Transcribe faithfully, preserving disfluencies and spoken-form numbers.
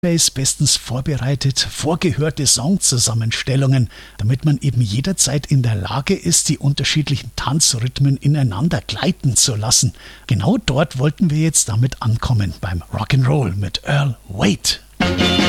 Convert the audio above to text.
Base bestens vorbereitet, vorgehörte Songzusammenstellungen, damit man eben jederzeit in der Lage ist, die unterschiedlichen Tanzrhythmen ineinander gleiten zu lassen. Genau dort wollten wir jetzt damit ankommen, beim Rock'n'Roll mit Earl Waite.